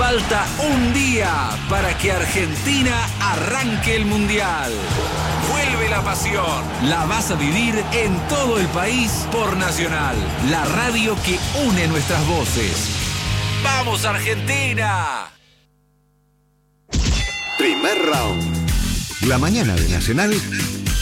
Falta un día para que Argentina arranque el Mundial. Vuelve la pasión. La vas a vivir en todo el país por Nacional, la radio que une nuestras voces. ¡Vamos, Argentina! Primer round. La mañana de Nacional